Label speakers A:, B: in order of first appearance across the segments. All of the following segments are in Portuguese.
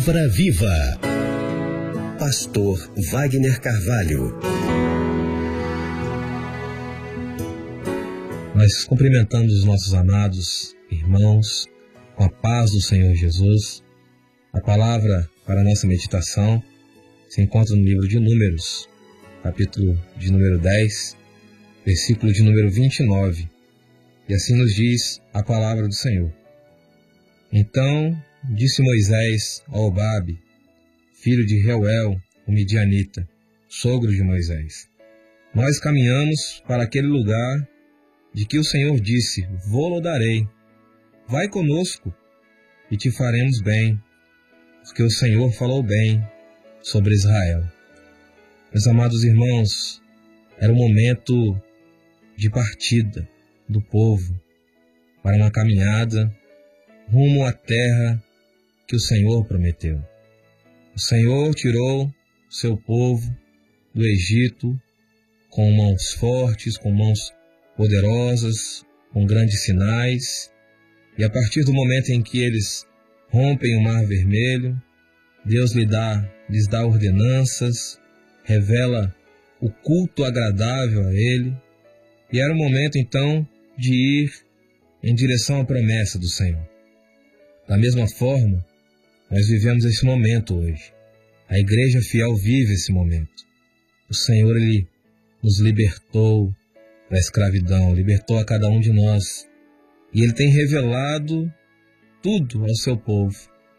A: Palavra Viva. Pastor Wagner Carvalho.
B: Nós cumprimentamos os nossos amados irmãos com a paz do Senhor Jesus. A palavra para a nossa meditação se encontra no livro de Números, capítulo de número 10, versículo de número 29. E assim nos diz a palavra do Senhor. Então disse Moisés a Hobabe, filho de Reuel, o midianita, sogro de Moisés: Nós caminhamos para aquele lugar de que o Senhor disse: Vou-lo darei. Vai conosco e te faremos bem, porque o Senhor falou bem sobre Israel. Meus amados irmãos, era o momento de partida do povo para uma caminhada rumo à terra que o Senhor prometeu. O Senhor tirou seu povo do Egito com mãos fortes, com mãos poderosas, com grandes sinais, e a partir do momento em que eles rompem o Mar Vermelho, Deus lhes dá ordenanças, revela o culto agradável a Ele, e era o momento então de ir em direção à promessa do Senhor. Da mesma forma, nós vivemos esse momento hoje. A igreja fiel vive esse momento. O Senhor, Ele nos libertou da escravidão, libertou a cada um de nós. E Ele tem revelado tudo ao seu povo.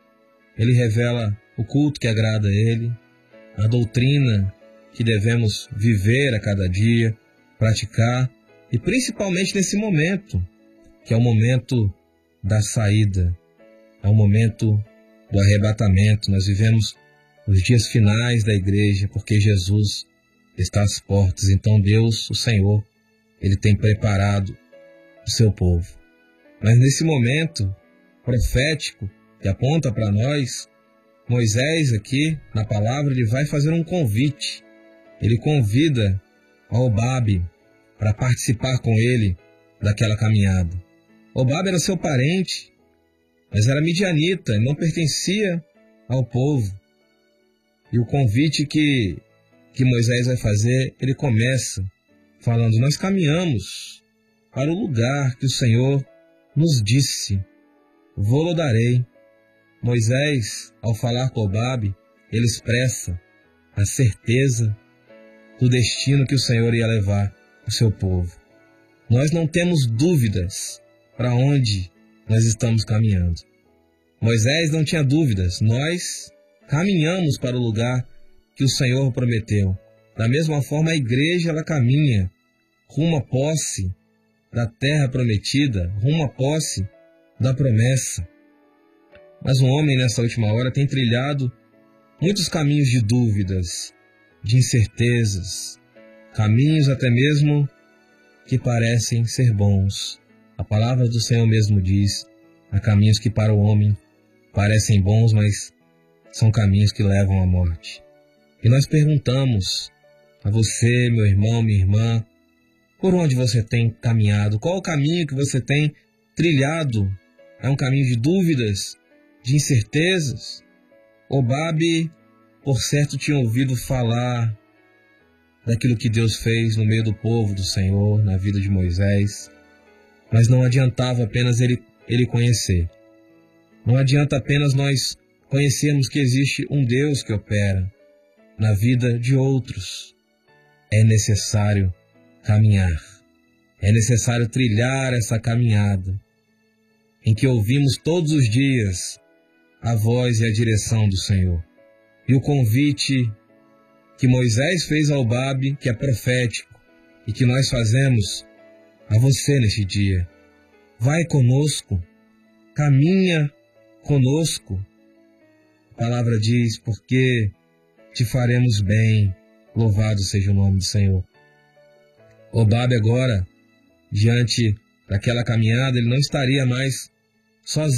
B: Ele revela o culto que agrada a Ele, a doutrina que devemos viver a cada dia, praticar, e principalmente nesse momento, que é o momento da saída, é o momento do arrebatamento. Nós vivemos os dias finais da igreja, porque Jesus está às portas. Então Deus, o Senhor, Ele tem preparado o seu povo. Mas nesse momento profético que aponta para nós, Moisés aqui, na palavra, ele vai fazer um convite. Ele convida a Hobabe para participar com ele daquela caminhada. Hobabe era seu parente, mas era midianita, não pertencia ao povo. E o convite que Moisés vai fazer, ele começa falando: nós caminhamos para o lugar que o Senhor nos disse: vou-lo darei. Moisés, ao falar com Hobabe, ele expressa a certeza do destino que o Senhor ia levar o seu povo. Nós não temos dúvidas para onde nós estamos caminhando. Moisés não tinha dúvidas. Nós caminhamos para o lugar que o Senhor prometeu. Da mesma forma, a igreja ela caminha rumo à posse da terra prometida, rumo à posse da promessa. Mas o homem, nessa última hora, tem trilhado muitos caminhos de dúvidas, de incertezas, caminhos até mesmo que parecem ser bons. A palavra do Senhor mesmo diz: há caminhos que para o homem parecem bons, mas são caminhos que levam à morte. E nós perguntamos a você, meu irmão, minha irmã, por onde você tem caminhado? Qual o caminho que você tem trilhado? É um caminho de dúvidas, de incertezas? Hobabe, por certo, tinha ouvido falar daquilo que Deus fez no meio do povo do Senhor, na vida de Moisés, mas não adiantava apenas ele conhecer. Não adianta apenas nós conhecermos que existe um Deus que opera na vida de outros. É necessário caminhar. É necessário trilhar essa caminhada em que ouvimos todos os dias a voz e a direção do Senhor. E o convite que Moisés fez ao Hobabe, que é profético, e que nós fazemos a você neste dia: vai conosco, caminha conosco. A palavra diz: porque te faremos bem, louvado seja o nome do Senhor. Hobabe agora, diante daquela caminhada, ele não estaria mais sozinho.